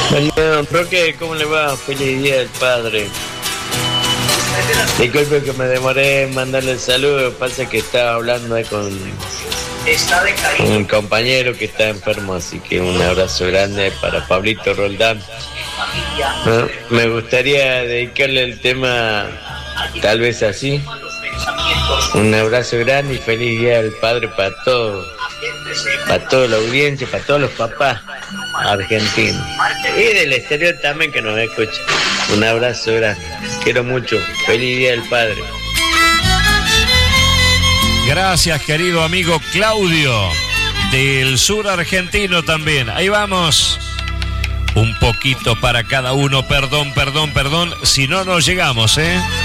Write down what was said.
Bueno, Roque, ¿cómo le va? Feliz Día del Padre. Disculpe que me demoré en mandarle el saludo, pasa que estaba hablando con un compañero que está enfermo, así que un abrazo grande para Pablito Roldán. Me gustaría dedicarle el tema tal vez así. Un abrazo grande y feliz Día del Padre para todos, para toda la audiencia, para todos los papás argentinos y del exterior también que nos escucha. Un abrazo grande, quiero mucho, feliz Día del Padre. Gracias, querido amigo Claudio, del sur argentino también. Ahí vamos. Un poquito para cada uno, perdón, si no nos llegamos,